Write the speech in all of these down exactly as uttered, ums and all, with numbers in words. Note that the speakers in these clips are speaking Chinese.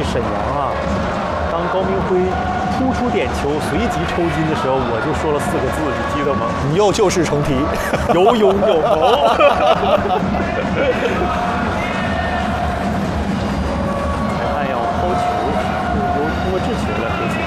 沈阳啊，当高明辉突出点球，随即抽筋的时候，我就说了四个字，你记得吗？ 你又旧事重提， 有勇有谋。裁判要抛球，由郭志球来回球。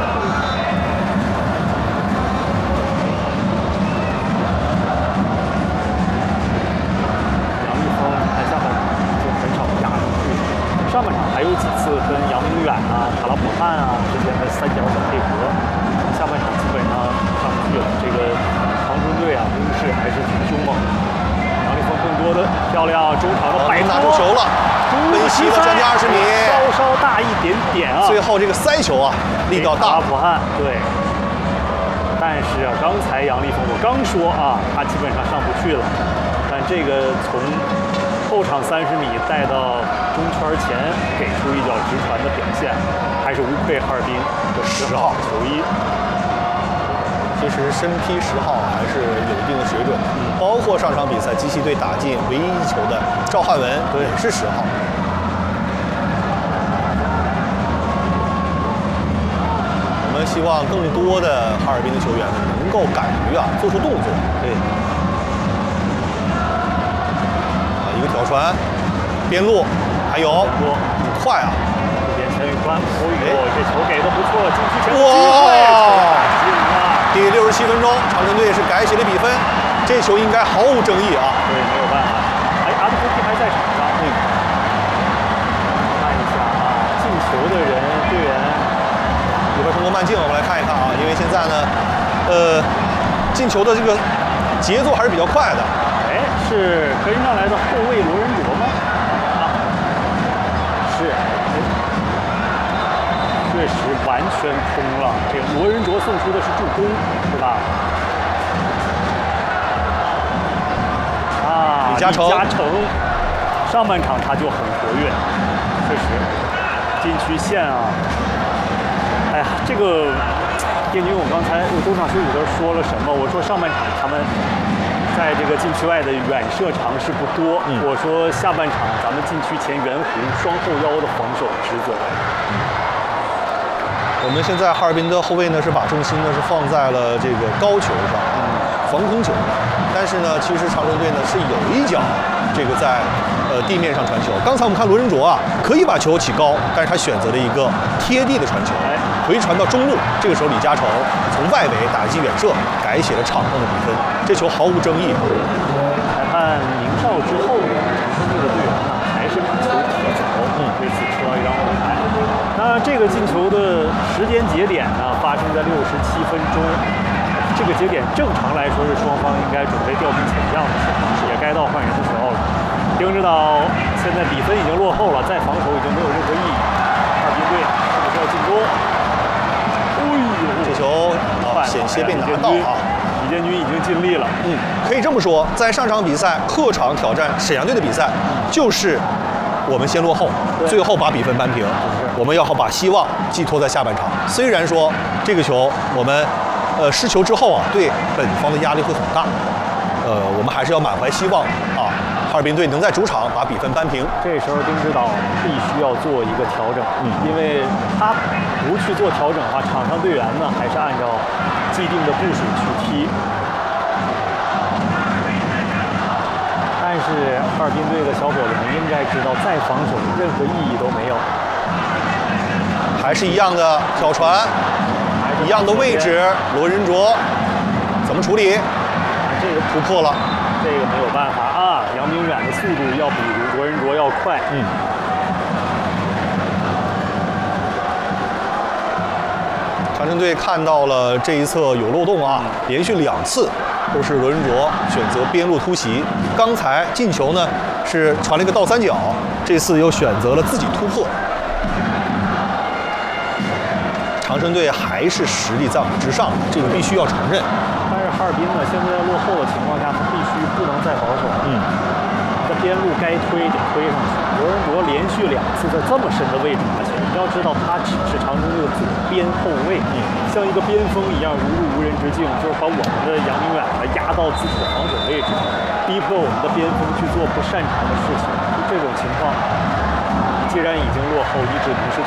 杨一峰看下半场就很少压住对手，上半场还有几次跟杨明远啊、卡拉普汉啊之间的三角小配合，下半场基本上上不去了。这个长春队啊，攻势还是挺凶猛的。杨立峰更多的漂亮中场的摆脱， 拿出球了，温习了将近二十米， 稍稍大一点点啊。 最后这个塞球啊，力道大。 卡拉普汉对，但是啊，刚才杨立峰我刚说啊，他基本上上不去了，但这个从后场三十米带到中圈前，给出一脚直传的表现，还是无愧哈尔滨的十号球衣。 其实身披十号还是有一定的水准，嗯，包括上场比赛机器队打进唯一一球的赵汉文，对，也是十号。我们希望更多的哈尔滨的球员能够敢于啊做出动作，对。啊，一个挑传，边路，还有很快啊。 这边陈宇宽，哦呦，这球给的不错，禁区前的机会， 进了。 第六十七分钟，长春队是改写了比分，这球应该毫无争议啊。 对，没有办法。哎，阿德夫皮还在场上。嗯。看一下啊，进球的人队员。 一会儿通过慢镜，我们来看一看啊，因为现在呢，呃，进球的这个节奏还是比较快的。 哎，是跟上来的后卫罗仁卓吗？啊，是。确实完全通了。这个罗仁卓送出的是助攻，是吧？啊， 李嘉诚， 李嘉诚，上半场他就很活跃，确实，禁区线啊。哎呀，这个燕军，我刚才我中场休息的时候说了什么？我说上半场他们在这个禁区外的远射尝试不多。嗯、我说下半场咱们禁区前圆弧双后腰的防守职责。 我们现在哈尔滨的后卫呢是把重心呢是放在了这个高球上，嗯，防空球上。但是呢，其实长春队呢是有一脚这个在呃地面上传球。刚才我们看罗仁卓啊，可以把球起高，但是他选择了一个贴地的传球，回传到中路。这个时候李嘉诚从外围打击远射，改写了场上的比分。这球毫无争议。 裁判鸣哨之后呢，长春队的队员呢还是把球踢走，嗯，为此吃到一张红牌。当然，这个进球的时间节点呢，发生在六十七分钟。这个节点正常来说是双方应该准备调兵遣将的时候，也该到换人的时候了。丁指导现在比分已经落后了，再防守已经没有任何意义。哈尔滨队是不是要进攻？哎呦， 这球啊险些被拿到啊！ 李建军已经尽力了。 嗯，可以这么说，在上场比赛客场挑战沈阳队的比赛，就是我们先落后，最后把比分扳平。我们要好把希望寄托在下半场。虽然说这个球我们呃失球之后啊，对本方的压力会很大，呃，我们还是要满怀希望啊，哈尔滨队能在主场把比分扳平。 这时候丁指导必须要做一个调整，嗯，因为他不去做调整的话，场上队员呢还是按照既定的部署去踢。但是哈尔滨队的小伙子们应该知道，再防守任何意义都没有。 还是一样的挑传，一样的位置，罗仁卓怎么处理？ 这个突破了， 这个没有办法啊！杨明远的速度要比罗仁卓要快。嗯。 长春队看到了这一侧有漏洞啊，连续两次都是罗仁卓选择边路突袭。刚才进球呢是传了一个倒三角，这次又选择了自己突破。长春队还是实力在我们之上，这个必须要承认。 但是哈尔滨呢，现在落后的情况下，他必须不能再保守。嗯，在边路该推得推上去。罗仁卓连续两次在这么深的位置拿球，你要知道他只是长春队的左边后卫，嗯，像一个边锋一样如入无人之境，就是把我们的杨明远呢压到自己的防守位置，逼迫我们的边锋去做不擅长的事情。就这种情况，既然已经落后，你只能是